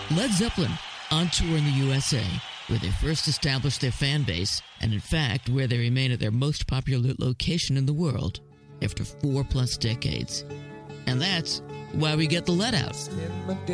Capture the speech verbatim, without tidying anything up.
Led Zeppelin, on tour in the U S A, where they first established their fan base, and in fact, where they remain at their most popular location in the world after four plus decades. And that's why we get the let out.